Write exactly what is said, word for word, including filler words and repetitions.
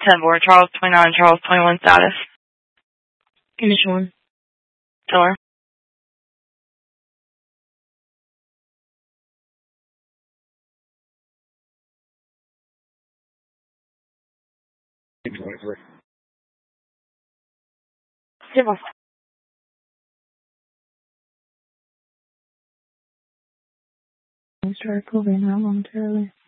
ten four, Charles twenty-nine, Charles twenty-one status. Condition one. Tiller. twenty-three. Zero. Started moving out momentarily.